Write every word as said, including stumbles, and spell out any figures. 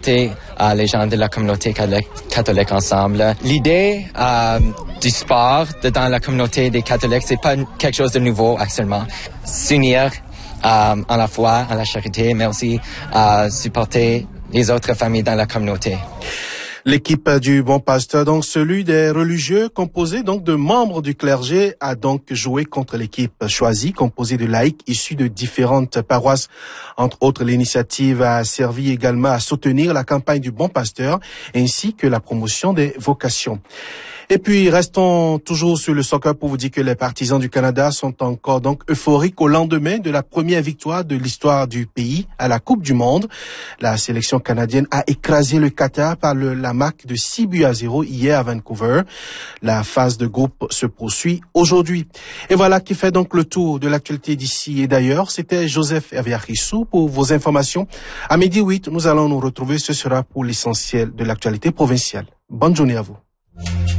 communauté, euh, les gens de la communauté catholique, catholique ensemble. L'idée euh, du sport dans la communauté des catholiques, c'est pas quelque chose de nouveau actuellement. S'unir euh, en la foi, en la charité, mais aussi euh, supporter les autres familles dans la communauté. L'équipe du Bon Pasteur, donc celui des religieux, composé donc de membres du clergé, a donc joué contre l'équipe choisie, composée de laïcs issus de différentes paroisses. Entre autres, l'initiative a servi également à soutenir la campagne du Bon Pasteur, ainsi que la promotion des vocations. Et puis, restons toujours sur le soccer pour vous dire que les partisans du Canada sont encore donc euphoriques au lendemain de la première victoire de l'histoire du pays à la Coupe du Monde. La sélection canadienne a écrasé le Qatar par le, la marque de six buts à zéro hier à Vancouver. La phase de groupe se poursuit aujourd'hui. Et voilà qui fait donc le tour de l'actualité d'ici et d'ailleurs. C'était Joseph Herviarissou pour vos informations. À midi huit, nous allons nous retrouver. Ce sera pour l'essentiel de l'actualité provinciale. Bonne journée à vous.